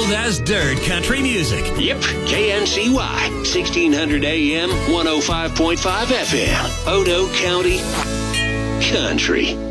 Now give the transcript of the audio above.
smooth as dirt country music. Yep, KNCY, 1600 AM, 105.5 FM, Odo County Country.